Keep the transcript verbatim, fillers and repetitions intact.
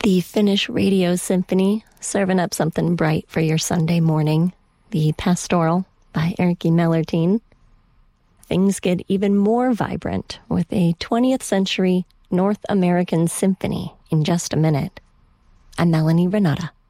The Finnish Radio Symphony, serving up something bright for your Sunday morning. The Pastoral by Erkki Mellertin. Things get even more vibrant with a twentieth century North American symphony in just a minute. I'm Melanie Renata.